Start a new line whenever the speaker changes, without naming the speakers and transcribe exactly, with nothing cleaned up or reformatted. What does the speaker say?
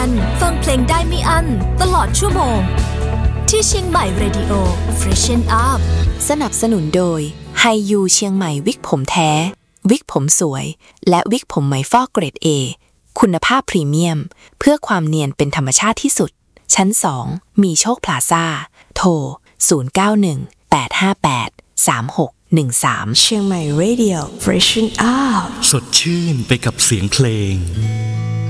ฟังเพลงได้ไม่อั้นตลอดชั่วโมงที่เชียงใหม่ Radio Freshen Up
สนับสนุนโดยไฮยูเชียงใหม่วิกผมแท้วิกผมสวยและวิกผมไหมฟอกเกรด A คุณภาพพรีเมียมเพื่อความเนียนเป็นธรรมชาติที่สุดชั้นสองมีโชคพลาซ่าโทรศูนย์ เก้า หนึ่ง แปด ห้า แปด สาม หก หนึ่ง สาม
เชียงใหม่ Radio Freshen Up
สดชื่นไปกับเสียงเพลง